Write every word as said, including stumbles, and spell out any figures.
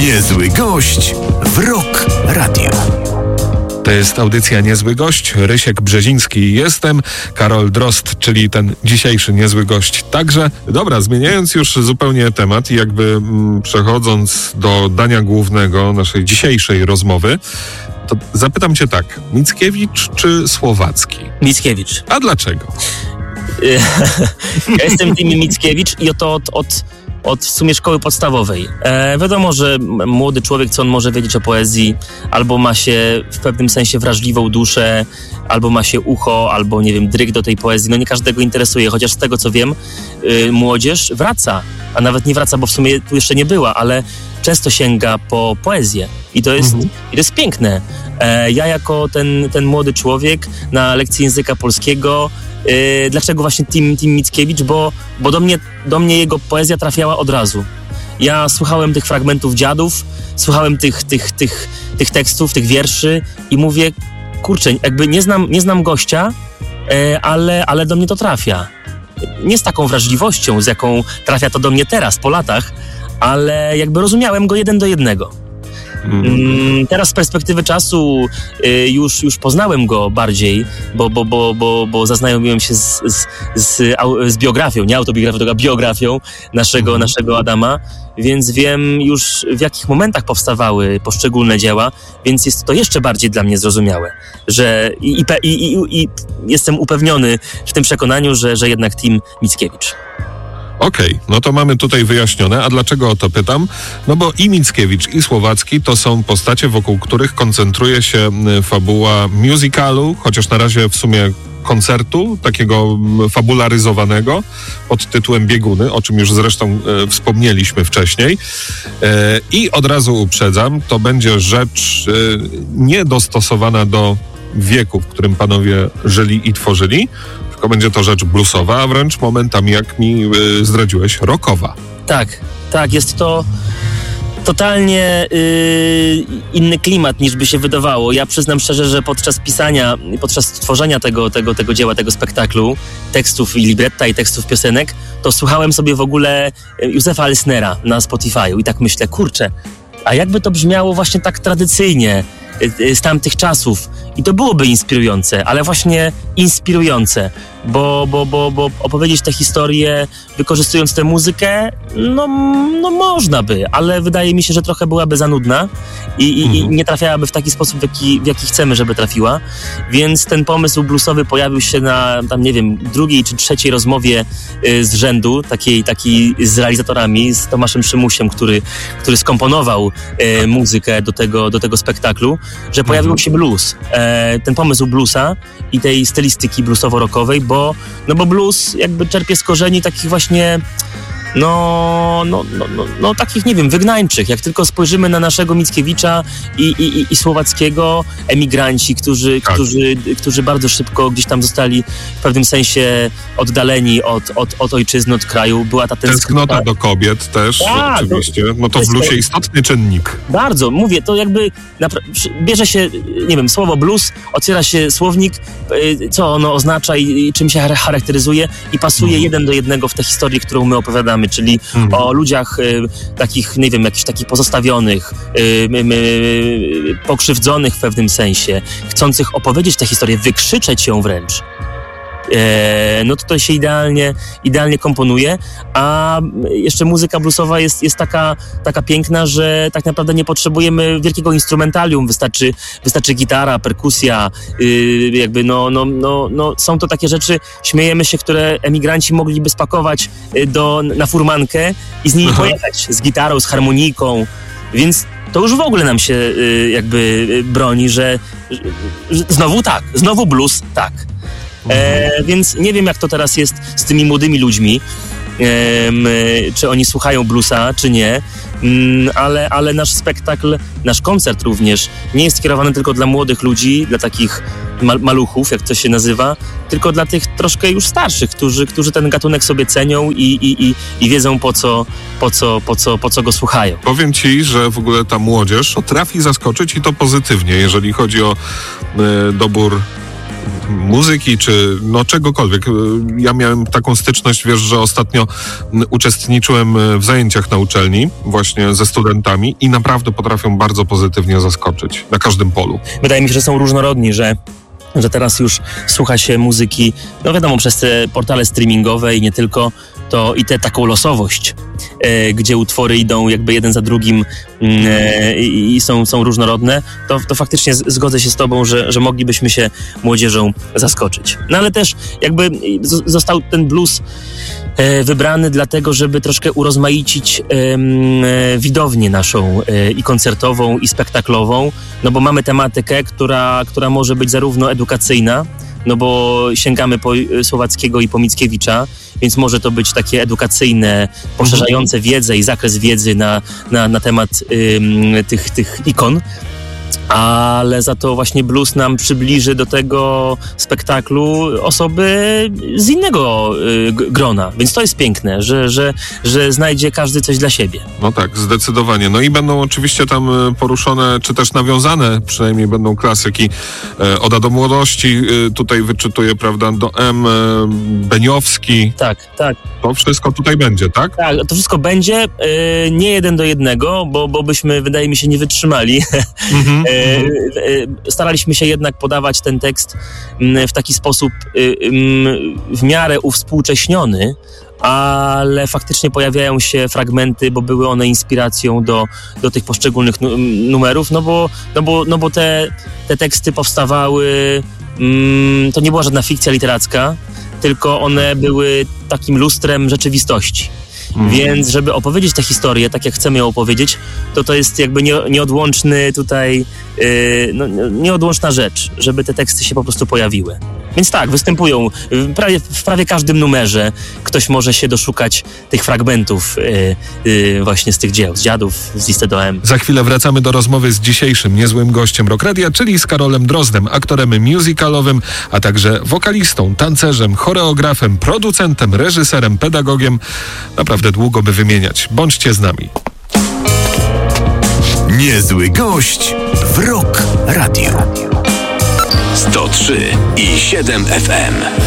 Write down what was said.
Niezły gość w Rock Radio. To jest audycja Niezły Gość. Rysiek Brzeziński jestem, Karol Drozd, czyli ten dzisiejszy Niezły Gość także. Dobra, zmieniając już zupełnie temat i jakby mm, przechodząc do dania głównego naszej dzisiejszej rozmowy, to zapytam cię tak, Mickiewicz czy Słowacki? Mickiewicz. A dlaczego? Ja jestem Team Mickiewicz i to od, od, od w sumie szkoły podstawowej. E, wiadomo, że młody człowiek, co on może wiedzieć o poezji, albo ma się w pewnym sensie wrażliwą duszę, albo ma się ucho, albo nie wiem, dryg do tej poezji. No nie każdego interesuje, chociaż z tego co wiem, y, młodzież wraca, a nawet nie wraca, bo w sumie tu jeszcze nie była, ale często sięga po poezję. I to jest, mhm. i to jest piękne. E, ja jako ten, ten młody człowiek na lekcji języka polskiego, e, dlaczego właśnie Team, team Mickiewicz? Bo, bo do mnie, do mnie jego poezja trafiała od razu. Ja słuchałem tych fragmentów Dziadów, słuchałem tych, tych, tych, tych tekstów, tych wierszy i mówię, kurczę, jakby nie znam, nie znam gościa, e, ale, ale do mnie to trafia. Nie z taką wrażliwością, z jaką trafia to do mnie teraz, po latach, ale jakby rozumiałem go jeden do jednego. Mm. Teraz z perspektywy czasu y, już, już poznałem go bardziej, bo, bo, bo, bo, bo zaznajomiłem się z, z, z, z biografią, nie autobiografią, tylko biografią naszego, mm. naszego Adama, więc wiem już w jakich momentach powstawały poszczególne dzieła, więc jest to jeszcze bardziej dla mnie zrozumiałe, że i, i, i, i, i jestem upewniony w tym przekonaniu, że, że jednak Team Mickiewicz. Okej, okay, no to mamy tutaj wyjaśnione. A dlaczego o to pytam? No bo i Mickiewicz, i Słowacki to są postacie, wokół których koncentruje się fabuła musicalu, chociaż na razie w sumie koncertu, takiego fabularyzowanego pod tytułem Bieguny, o czym już zresztą e, wspomnieliśmy wcześniej. E, I od razu uprzedzam, to będzie rzecz e, niedostosowana do wieku, w którym panowie żyli i tworzyli, tylko będzie to rzecz bluesowa, a wręcz momentami, jak mi y, zdradziłeś, rockowa. Tak, tak, jest to totalnie y, inny klimat niż by się wydawało. Ja przyznam szczerze, że podczas pisania, podczas tworzenia tego, tego, tego dzieła, tego spektaklu, tekstów i libretta i tekstów piosenek, to słuchałem sobie w ogóle Józefa Elsnera na Spotify'u i tak myślę, kurczę, a jakby to brzmiało właśnie tak tradycyjnie, z tamtych czasów i to byłoby inspirujące, ale właśnie inspirujące, bo, bo, bo, bo opowiedzieć tę historię wykorzystując tę muzykę, no, no można by, ale wydaje mi się, że trochę byłaby za nudna i, i, mhm. i nie trafiałaby w taki sposób, w jaki, w jaki chcemy, żeby trafiła, więc ten pomysł bluesowy pojawił się na, tam nie wiem, drugiej czy trzeciej rozmowie y, z rzędu, takiej, takiej z realizatorami, z Tomaszem Szymusiem, który, który skomponował y, muzykę do tego, do tego spektaklu, że pojawił się blues, e, ten pomysł bluesa i tej stylistyki bluesowo-rockowej, bo, no bo blues jakby czerpie z korzeni takich właśnie no, no, no, no, no takich, nie wiem, wygnańczych. Jak tylko spojrzymy na naszego Mickiewicza i, i, i Słowackiego, emigranci, którzy, tak. którzy, którzy bardzo szybko gdzieś tam zostali w pewnym sensie oddaleni od, od, od ojczyzny, od kraju. Była ta tęsknota. Tęsknota do kobiet też, A, oczywiście. No to w bluesie istotny czynnik. Bardzo, mówię, to jakby napra- bierze się, nie wiem, słowo blues, otwiera się słownik, co ono oznacza i, i czym się charakteryzuje i pasuje mm. jeden do jednego w tę historię, którą my opowiadamy, czyli mm. o ludziach y, takich, nie wiem, jakichś takich pozostawionych, y, y, pokrzywdzonych w pewnym sensie, chcących opowiedzieć tę historię, wykrzyczeć ją wręcz. E, no to to się idealnie, idealnie komponuje, a jeszcze muzyka bluesowa jest, jest taka, taka piękna, że tak naprawdę nie potrzebujemy wielkiego instrumentarium, wystarczy, wystarczy gitara, perkusja, yy, jakby no, no, no, no są to takie rzeczy, śmiejemy się, które emigranci mogliby spakować do, na furmankę i z nimi Aha. pojechać, z gitarą, z harmonijką, więc to już w ogóle nam się yy, jakby yy, broni, że yy, znowu tak, znowu blues tak. E, więc nie wiem, jak to teraz jest z tymi młodymi ludźmi, e, czy oni słuchają bluesa, czy nie, mm, ale, ale nasz spektakl, nasz koncert również nie jest skierowany tylko dla młodych ludzi, dla takich mal- maluchów, jak to się nazywa, tylko dla tych troszkę już starszych, którzy, którzy ten gatunek sobie cenią i, i, i, i wiedzą, po co, po, co, po, co, po co go słuchają. Powiem ci, że w ogóle ta młodzież potrafi zaskoczyć i to pozytywnie, jeżeli chodzi o y, dobór muzyki, czy no czegokolwiek. Ja miałem taką styczność, wiesz, że ostatnio uczestniczyłem w zajęciach na uczelni właśnie ze studentami i naprawdę potrafią bardzo pozytywnie zaskoczyć na każdym polu. Wydaje mi się, że są różnorodni, że że teraz już słucha się muzyki, no wiadomo, przez te portale streamingowe i nie tylko, to i tę taką losowość, e, gdzie utwory idą jakby jeden za drugim e, i są, są różnorodne, to, to faktycznie z, zgodzę się z tobą, że, że moglibyśmy się młodzieżą zaskoczyć. No ale też jakby z, został ten blues e, wybrany dlatego, żeby troszkę urozmaicić e, e, widownię naszą e, i koncertową, i spektaklową, no bo mamy tematykę, która, która może być zarówno edukacyjna, no bo sięgamy po Słowackiego i po Mickiewicza, więc może to być takie edukacyjne, poszerzające wiedzę i zakres wiedzy na, na, na temat ym, tych, tych ikon, ale za to właśnie blues nam przybliży do tego spektaklu osoby z innego y, grona, więc to jest piękne, że, że, że znajdzie każdy coś dla siebie. No tak, zdecydowanie. No i będą oczywiście tam poruszone, czy też nawiązane, przynajmniej będą klasyki e, Oda do młodości, e, tutaj wyczytuję, prawda, do M, e, Beniowski. Tak, tak. To wszystko tutaj będzie, tak? Tak, to wszystko będzie, e, nie jeden do jednego, bo, bo byśmy, wydaje mi się, nie wytrzymali. Mhm. Staraliśmy się jednak podawać ten tekst w taki sposób w miarę uwspółcześniony, ale faktycznie pojawiają się fragmenty, bo były one inspiracją do, do tych poszczególnych numerów, no bo, no bo, no bo te, te teksty powstawały, to nie była żadna fikcja literacka, tylko one były takim lustrem rzeczywistości. Mm. Więc żeby opowiedzieć tę historię, tak jak chcemy ją opowiedzieć, to to jest jakby nie, nieodłączny tutaj, yy, no, nieodłączna rzecz, żeby te teksty się po prostu pojawiły. Więc tak, występują w prawie, w prawie każdym numerze. Ktoś może się doszukać tych fragmentów yy, yy, właśnie z tych dzieł, z Dziadów, z Listy do M. Za chwilę wracamy do rozmowy z dzisiejszym niezłym gościem Rock Radia, czyli z Karolem Drozdem, aktorem musicalowym, a także wokalistą, tancerzem, choreografem, producentem, reżyserem, pedagogiem. Naprawdę długo by wymieniać. Bądźcie z nami. Niezły gość w Rock Radio. sto trzy i siedem F M.